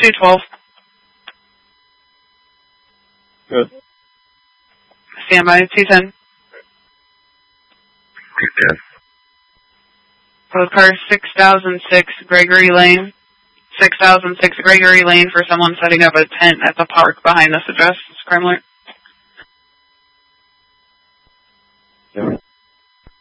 212. Good. Stand by, 210. 210. Code car 6006 Gregory Lane. 6006 Gregory Lane for someone setting up a tent at the park behind this address. Crime alert.